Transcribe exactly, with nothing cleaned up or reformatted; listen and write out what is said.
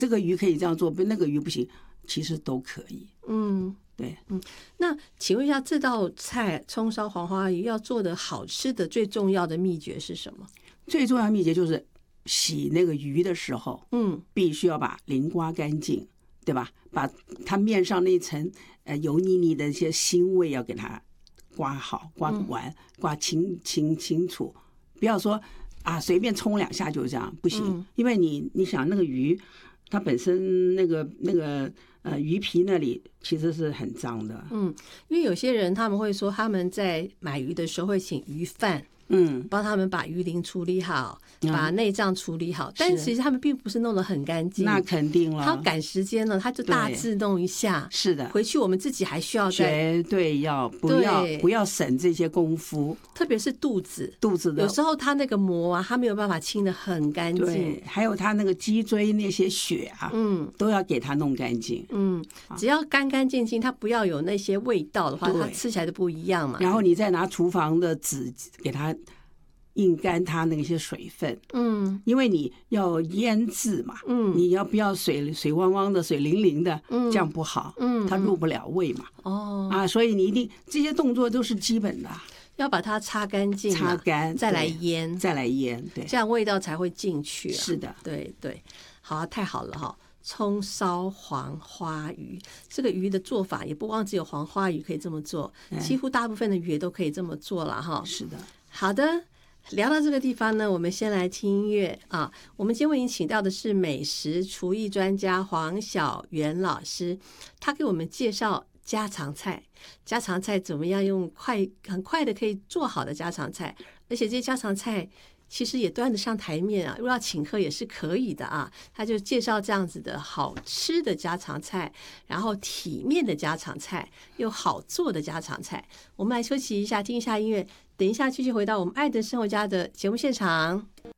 这个鱼可以这样做，那个鱼不行，其实都可以。 嗯， 对， 嗯，那请问一下，这道菜葱烧黄花鱼要做的好吃的最重要的秘诀是什么？ 最重要的秘诀就是洗那个鱼的时候， 嗯， 必须要把鳞刮干净，对吧？把它面上那层呃油腻腻的一些腥味要给它刮好、刮完、刮清清清楚，不要说啊随便冲两下就这样，不行， 嗯、 因为你你想那个鱼，它本身那个那个呃鱼皮那里其实是很脏的。 嗯，因为有些人他们会说他们在买鱼的时候会请鱼贩。 嗯， 帮他们把鱼鳞处理好， 嗯、 把内脏处理好，但其实他们并不是弄得很干净。 那肯定了， 他赶时间了，他就大致弄一下。 是的， 回去我们自己还需要再绝对要不要不要省这些功夫， 特别是肚子， 肚子的有时候他那个膜啊，他没有办法清得很干净。 对，还有他那个脊椎那些血啊， 嗯， 都要给他弄干净。 嗯，只要干干净净，它不要有那些味道的话，它吃起来就不一样嘛。 然后你再拿厨房的纸给它印干它那些水分， 嗯， 因为你要腌制嘛， 嗯， 你要不要水水汪汪的、水灵灵的， 嗯， 这样不好， 嗯， 它入不了味嘛， 哦， 啊，所以你一定这些动作都是基本的， 要把它擦干净， 擦干， 再来腌， 再来腌，对， 这样味道才会进去啊。 是的， 对对，好啊，太好了哈。葱烧黄花鱼，这个鱼的做法也不光只有黄花鱼可以这么做，几乎大部分的鱼也都可以这么做了哈。 是的， 好的。聊到这个地方呢，我们先来听音乐啊。我们今天为您请到的是美食厨艺专家黄小元老师，他给我们介绍家常菜，家常菜怎么样用快很快的可以做好的家常菜，而且这些家常菜其实也端得上台面啊，如果要请客也是可以的啊。他就介绍这样子的好吃的家常菜，然后体面的家常菜，又好做的家常菜。我们来休息一下，听一下音乐，等一下继续回到我们爱的生活家的节目现场。